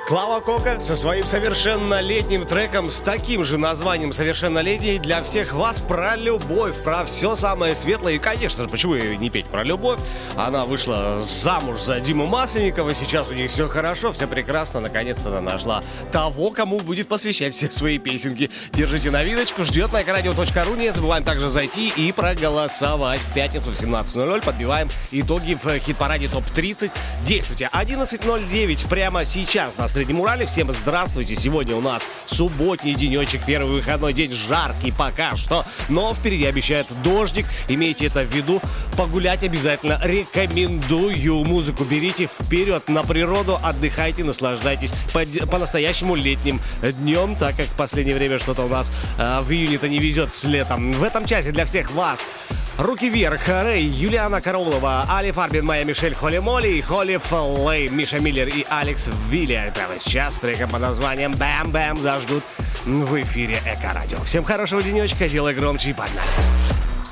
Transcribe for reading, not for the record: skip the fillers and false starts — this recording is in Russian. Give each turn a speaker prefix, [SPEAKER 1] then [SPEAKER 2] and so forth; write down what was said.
[SPEAKER 1] Клава Кока со своим совершеннолетним треком с таким же названием «Совершеннолетний» для всех вас про любовь, про все самое светлое. И, конечно же, почему ее не петь про любовь? Она вышла замуж за Диму Масленникова, сейчас у них все хорошо, все прекрасно. Наконец-то она нашла того, кому будет посвящать все свои песенки. Держите новиночку, ждет на экорадио.ру. Не забываем также зайти и проголосовать. В пятницу в 17:00 подбиваем итоги в хит-параде ТОП-30. Действуйте. 11:09 прямо сейчас на Среднем Урале. Всем здравствуйте. Сегодня у нас субботний денечек, первый выходной день, жаркий пока что, но впереди обещает дождик. Имейте это в виду. Погулять обязательно рекомендую. Музыку берите вперед на природу, отдыхайте, наслаждайтесь по-настоящему летним днем, так как в последнее время что-то у нас в июне-то не везет с летом. В этом часе для всех вас руки вверх, Рэй, Юлиана Караулова, Али Фарбин, Майя Мишель, Холли Молли, Холли Флей, Миша Миллер и Алекс Вилли. Прямо сейчас треком под названием «Бэм Бэм» зажгут в эфире Эко-радио. Всем хорошего денечка, делай громче и погнали!